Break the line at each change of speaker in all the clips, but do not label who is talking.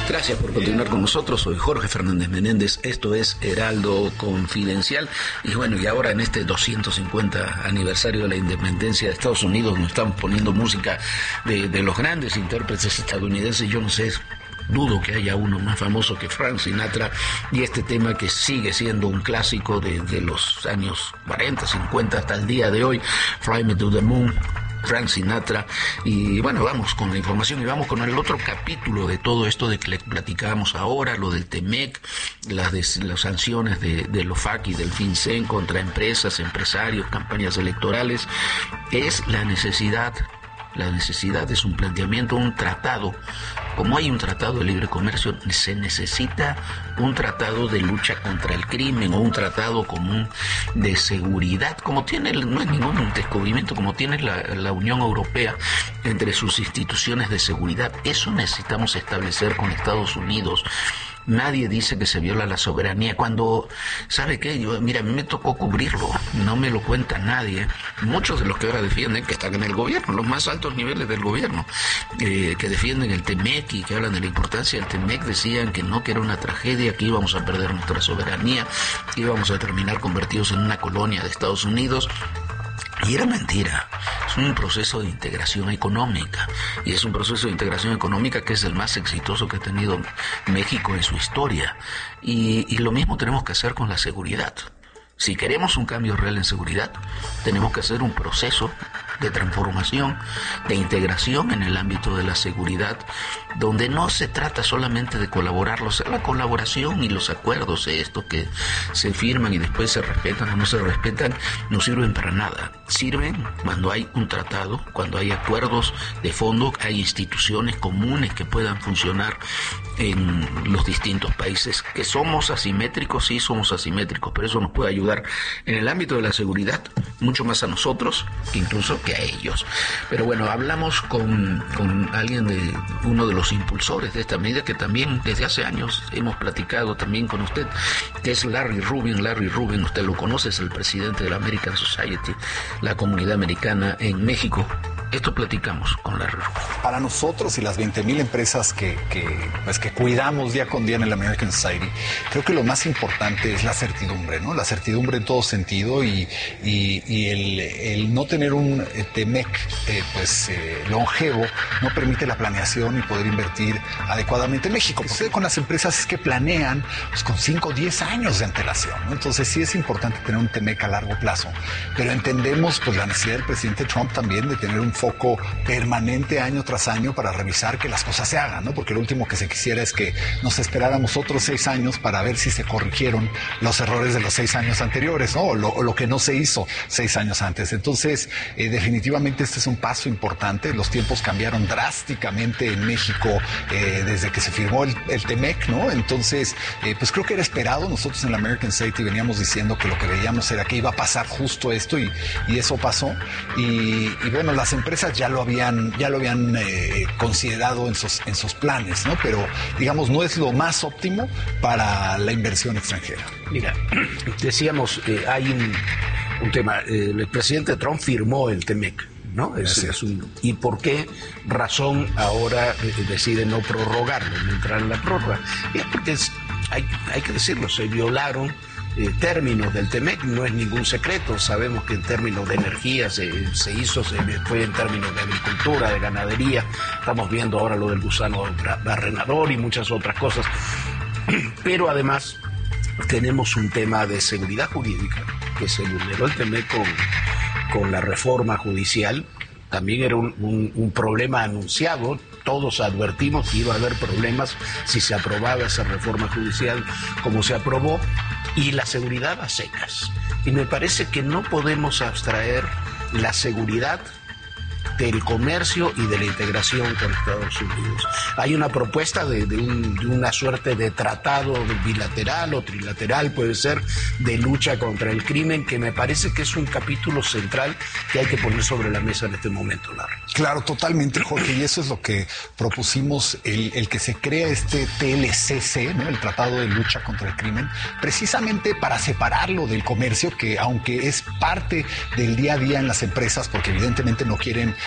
Gracias por continuar con nosotros. Soy Jorge Fernández Menéndez. Esto es Heraldo Confidencial. Y bueno, y ahora en este 250 aniversario de la independencia de Estados Unidos nos estamos poniendo música de los grandes intérpretes estadounidenses. Yo no sé, dudo que haya uno más famoso que Frank Sinatra, y este tema que sigue siendo un clásico de los años 40, 50 hasta el día de hoy, Fly Me to the Moon, Frank Sinatra. Y bueno, vamos con la información y vamos con el otro capítulo de todo esto de que le platicábamos ahora, lo del TEMEC, las sanciones de los FARC y del FinCEN contra empresas, empresarios, campañas electorales. Es la necesidad es un planteamiento, un tratado. Como hay un tratado de libre comercio, se necesita un tratado de lucha contra el crimen o un tratado común de seguridad, como tiene, no es ningún descubrimiento, como tiene la Unión Europea entre sus instituciones de seguridad. Eso necesitamos establecer con Estados Unidos. Nadie dice que se viola la soberanía cuando, ¿sabe qué? Mira, a mí me tocó cubrirlo, no me lo cuenta nadie. Muchos de los que ahora defienden, que están en el gobierno, los más altos niveles del gobierno, que defienden el TEMEC y que hablan de la importancia del TEMEC, decían que no, que era una tragedia, que íbamos a perder nuestra soberanía, que íbamos a terminar convertidos en una colonia de Estados Unidos. Y era mentira. Es un proceso de integración económica, y es un proceso de integración económica que es el más exitoso que ha tenido México en su historia. Y lo mismo tenemos que hacer con la seguridad. Si queremos un cambio real en seguridad, tenemos que hacer un proceso de transformación, de integración en el ámbito de la seguridad, donde no se trata solamente de colaborar. La colaboración y los acuerdos, estos que se firman y después se respetan o no se respetan, no sirven para nada. Sirven cuando hay un tratado, cuando hay acuerdos de fondo, hay instituciones comunes que puedan funcionar en los distintos países. Que somos asimétricos, sí somos asimétricos, pero eso nos puede ayudar en el ámbito de la seguridad mucho más a nosotros que incluso que a ellos. Pero bueno, hablamos con alguien uno de los impulsores de esta medida, que también desde hace años hemos platicado también con usted, que es Larry Rubin. Larry Rubin, usted lo conoce, es el presidente de la American Society, la comunidad americana en México. Esto platicamos con Larry Rubin.
Para nosotros y las 20,000 empresas que cuidamos día con día en el American Society, creo que lo más importante es la certidumbre, ¿no? La certidumbre en todo sentido, y el no tener un TEMEC longevo no permite la planeación y poder invertir adecuadamente en México. Lo que sucede con las empresas es que planean con 5 o 10 años de antelación, ¿no? Entonces sí es importante tener un TEMEC a largo plazo, pero entendemos la necesidad del presidente Trump también de tener un foco permanente año tras año para revisar que las cosas se hagan, ¿no? Porque lo último que se quisiera es que nos esperáramos otros 6 años para ver si se corrigieron los errores de los 6 años anteriores, ¿no? O lo que no se hizo 6 años antes. Entonces, definitivamente este es un paso importante. Los tiempos cambiaron drásticamente en México desde que se firmó el TEMEC, ¿no? Entonces, pues creo que era esperado. Nosotros en la American Society veníamos diciendo que lo que veíamos era que iba a pasar justo esto, y eso pasó. Y bueno, las empresas ya lo habían considerado en sus planes, ¿no? Pero digamos, no es lo más óptimo para la inversión extranjera.
Mira, decíamos, hay un tema, el presidente Trump firmó el TEMEC, ¿no? ¿Y por qué razón ahora decide no prorrogarlo, no entrar en la prórroga? Es porque hay que decirlo, se violaron términos del TEMEC. No es ningún secreto, sabemos que en términos de energía fue en términos de agricultura, de ganadería, estamos viendo ahora lo del gusano barrenador y muchas otras cosas, pero además tenemos un tema de seguridad jurídica, que se vulneró el TEMEC con la reforma judicial. También era un problema anunciado. Todos advertimos que iba a haber problemas si se aprobaba esa reforma judicial como se aprobó, y la seguridad a secas. Y me parece que no podemos abstraer la seguridad del comercio y de la integración con Estados Unidos. Hay una propuesta de una suerte de tratado bilateral o trilateral, puede ser, de lucha contra el crimen, que me parece que es un capítulo central que hay que poner sobre la mesa en este momento, Larry.
Claro, totalmente, Jorge, y eso es lo que propusimos, el que se crea este TLCC, ¿no? El Tratado de Lucha contra el Crimen, precisamente para separarlo del comercio, que aunque es parte del día a día en las empresas, porque evidentemente no quieren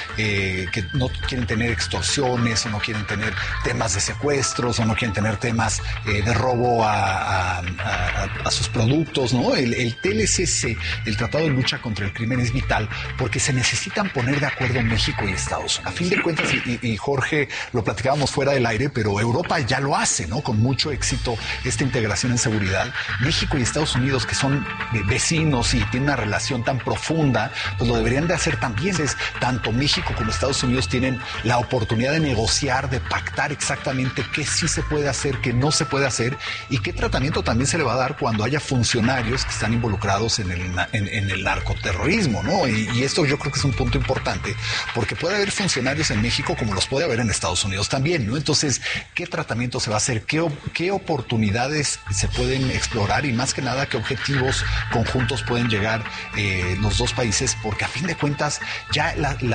que no quieren tener extorsiones, o no quieren tener temas de secuestros, o no quieren tener temas de robo a sus productos, ¿no? El TLCC, el Tratado de Lucha contra el Crimen, es vital porque se necesitan poner de acuerdo México y Estados Unidos. A fin de cuentas, y Jorge, lo platicábamos fuera del aire, pero Europa ya lo hace, ¿no? Con mucho éxito esta integración en seguridad. México y Estados Unidos, que son vecinos y tienen una relación tan profunda, pues lo deberían de hacer también. Entonces, tanto México como Estados Unidos tienen la oportunidad de negociar, de pactar exactamente qué sí se puede hacer, qué no se puede hacer, y qué tratamiento también se le va a dar cuando haya funcionarios que están involucrados en el narcoterrorismo, ¿no? Y esto yo creo que es un punto importante, porque puede haber funcionarios en México como los puede haber en Estados Unidos también, ¿no? Entonces, ¿qué tratamiento se va a hacer? ¿Qué oportunidades se pueden explorar? Y más que nada, ¿qué objetivos conjuntos pueden llegar los dos países? Porque a fin de cuentas, ya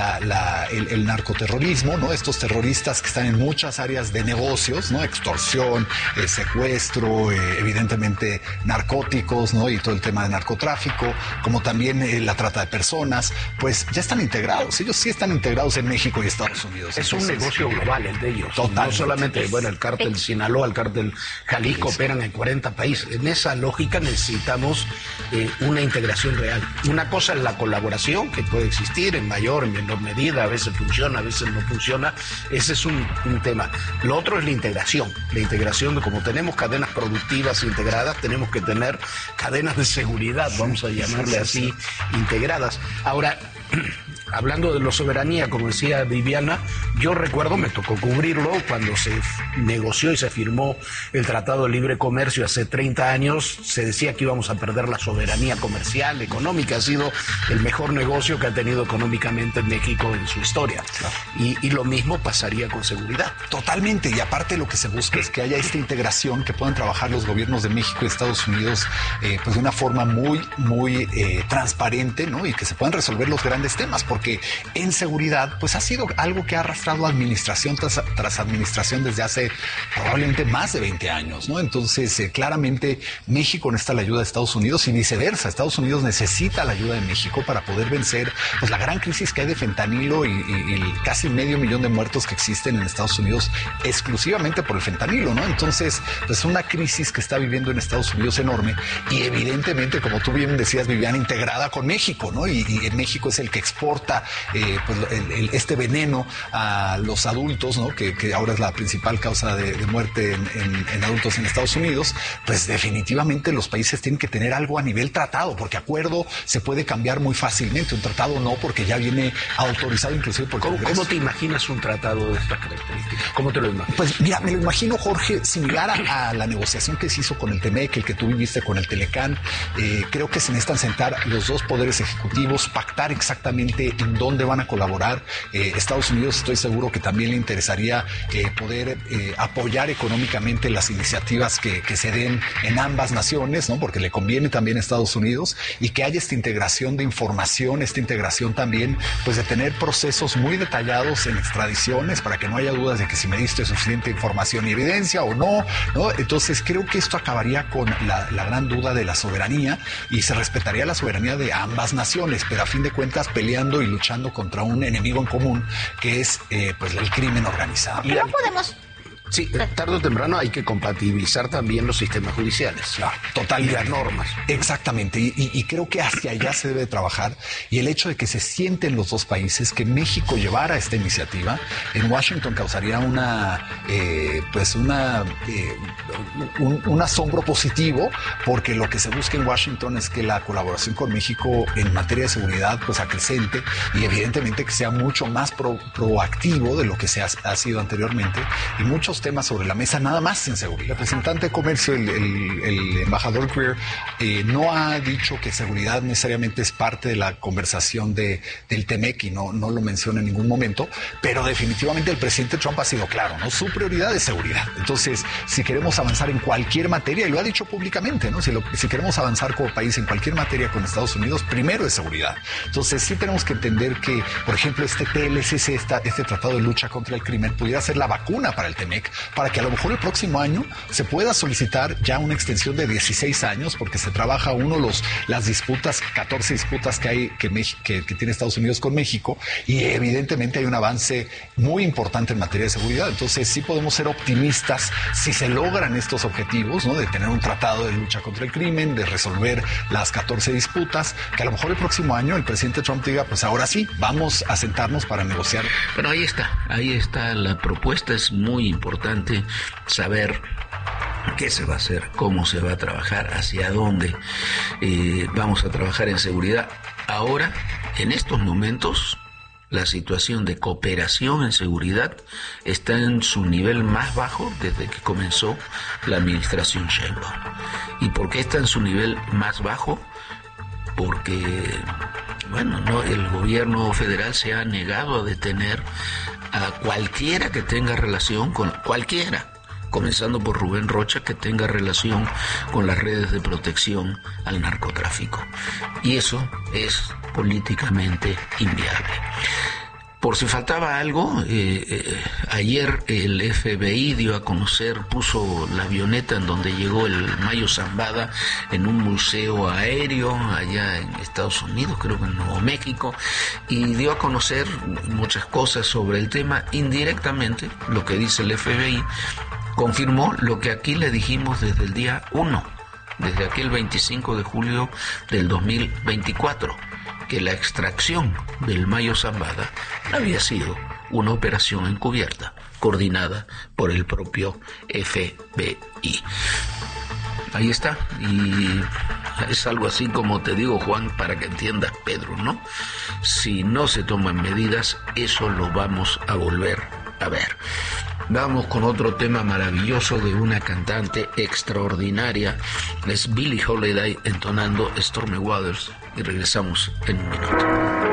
el narcoterrorismo, ¿no? Estos terroristas que están en muchas áreas de negocios, ¿no? Extorsión, secuestro, evidentemente narcóticos, ¿no? Y todo el tema de narcotráfico, como también la trata de personas, pues ya están integrados. Ellos sí están integrados en México y Estados Unidos.
Es un negocio global el de ellos.
Totalmente.
No solamente, bueno, el cártel Sinaloa, el cártel Jalisco operan en 40 países. En esa lógica necesitamos una integración real. Una cosa es la colaboración, que puede existir en mayor, en menor medida, a veces funciona, a veces no funciona. Ese es un tema. Lo otro es la integración. La integración de, como tenemos cadenas productivas integradas, tenemos que tener cadenas de seguridad, vamos a llamarle así, integradas. Ahora, hablando de la soberanía, como decía Viviana, yo recuerdo, me tocó cubrirlo cuando se negoció y se firmó el Tratado de Libre Comercio hace 30 años, se decía que íbamos a perder la soberanía comercial, económica. Ha sido el mejor negocio que ha tenido económicamente México en su historia. Claro. Y lo mismo pasaría con seguridad.
Totalmente, y aparte lo que se busca es que haya esta integración, que puedan trabajar los gobiernos de México y Estados Unidos pues de una forma muy transparente, ¿no? Y que se puedan resolver los grandes temas, porque en seguridad pues ha sido algo que ha arrastrado administración tras administración desde hace probablemente más de 20 años, ¿no? Entonces claramente México necesita la ayuda de Estados Unidos y viceversa. Estados Unidos necesita la ayuda de México para poder vencer pues la gran crisis que hay de fentanilo y casi 500,000 de muertos que existen en Estados Unidos exclusivamente por el fentanilo, ¿no? Entonces pues una crisis que está viviendo en Estados Unidos enorme, y evidentemente, como tú bien decías, Viviana, integrada con México, ¿no? Y México es el que exporta pues este veneno a los adultos, ¿no? Que ahora es la principal causa de muerte en adultos en Estados Unidos. Pues definitivamente los países tienen que tener algo a nivel tratado, porque acuerdo se puede cambiar muy fácilmente, un tratado no, porque ya viene autorizado inclusive por el Congreso.
¿Cómo te imaginas un tratado de estas características? ¿Cómo te lo imaginas?
Pues mira, me lo imagino, Jorge, similar a la negociación que se hizo con el TEMEC, el que tú viviste con el Telecán. Creo que se necesitan sentar los dos poderes ejecutivos, pactar exactamente en dónde van a colaborar. Estados Unidos, estoy seguro que también le interesaría poder apoyar económicamente las iniciativas que se den en ambas naciones, ¿no? Porque le conviene también a Estados Unidos, y que haya esta integración de información, esta integración también pues de tener procesos muy detallados en extradiciones, para que no haya dudas de que si me diste suficiente información y evidencia o no, ¿no? Entonces creo que esto acabaría con la gran duda de la soberanía, y se respetaría la soberanía de ambas naciones, pero a fin de cuentas peleando y luchando contra un enemigo en común, que es pues el crimen organizado.
Pero no podemos...
Sí, tarde o temprano hay que compatibilizar también los sistemas judiciales.
Claro, totalmente.
Y las normas.
Exactamente, y creo que hacia allá se debe trabajar, y el hecho de que se sienten los dos países, que México llevara esta iniciativa, en Washington causaría un asombro positivo, porque lo que se busca en Washington es que la colaboración con México en materia de seguridad pues acrecente, y evidentemente que sea mucho más proactivo de lo que se ha sido anteriormente, y muchos temas sobre la mesa, nada más en seguridad. El representante de comercio, el embajador Greer, no ha dicho que seguridad necesariamente es parte de la conversación del TEMEC, y no lo menciona en ningún momento, pero definitivamente el presidente Trump ha sido claro, ¿no? Su prioridad es seguridad. Entonces, si queremos avanzar en cualquier materia, y lo ha dicho públicamente, ¿no? Si queremos avanzar como país en cualquier materia con Estados Unidos, primero es seguridad. Entonces, sí tenemos que entender que, por ejemplo, este TLCC, este Tratado de Lucha contra el Crimen, pudiera ser la vacuna para el TEMEC, York, para que a lo mejor el próximo año se pueda solicitar ya una extensión de 16 años, porque se trabaja las disputas, 14 disputas que hay que tiene Estados Unidos con México, y evidentemente hay un avance muy importante en materia de seguridad. Entonces sí podemos ser optimistas si se logran estos objetivos, ¿no? De tener un tratado de lucha contra el crimen, de resolver las 14 disputas, que a lo mejor el próximo año el presidente Trump diga, pues ahora sí, vamos a sentarnos para negociar.
Pero ahí está la propuesta. Es muy importante saber qué se va a hacer, cómo se va a trabajar, hacia dónde vamos a trabajar en seguridad. Ahora, en estos momentos, la situación de cooperación en seguridad está en su nivel más bajo desde que comenzó la administración Sheinbaum. ¿Y por qué está en su nivel más bajo? Porque, el gobierno federal se ha negado a detener a cualquiera que tenga relación con cualquiera, comenzando por Rubén Rocha, que tenga relación con las redes de protección al narcotráfico. Y eso es políticamente inviable. Por si faltaba algo, ayer el FBI dio a conocer, puso la avioneta en donde llegó el Mayo Zambada en un museo aéreo allá en Estados Unidos, creo que en Nuevo México, y dio a conocer muchas cosas sobre el tema. Indirectamente, lo que dice el FBI confirmó lo que aquí le dijimos desde el día 1, desde aquel 25 de julio del 2024, que la extracción del Mayo Zambada había sido una operación encubierta, coordinada por el propio FBI. Ahí está, y es algo así como te digo, Juan, para que entiendas, Pedro, ¿no? Si no se toman medidas, eso lo vamos a volver a ver. Vamos con otro tema maravilloso de una cantante extraordinaria. Es Billie Holiday entonando Stormy Waters, y regresamos en un minuto.